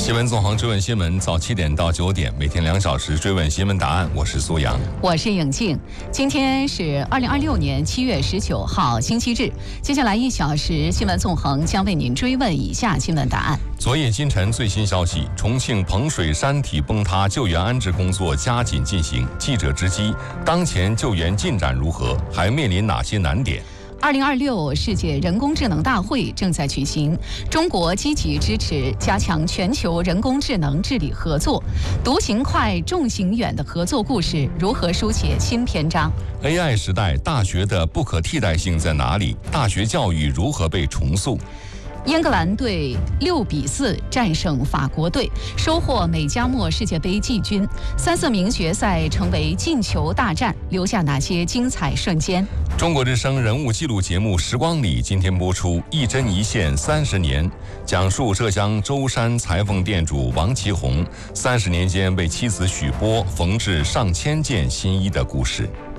新闻纵横追问新闻，早7点到9点，每天2小时追问新闻答案。我是苏阳， 我是颖静。今天是2026年7月19号，星期日。接下来1小时，新闻纵横将为您追问以下新闻答案。 昨夜今晨最新消息：重庆彭水山体崩塌救援安置工作加紧进行。记者直击：当前救援进展如何？还面临哪些难点 ？2026世界人工智能大会正在举行，中国积极支持加强全球人工智能治理合作。独行快，众行远的合作故事如何书写新篇章 ？AI 时代，大学的不可替代性在哪里？大学教育如何被重塑？ 英格兰队6-4战胜法国队，收获美加墨世界杯季军。3-4名决赛成为进球大战，留下哪些精彩瞬间？ 中国之声人物纪录节目《时光里》今天播出，一针一线30年，讲述浙江舟山裁缝店主王其红30年间为妻子许波缝制上千件新衣的故事。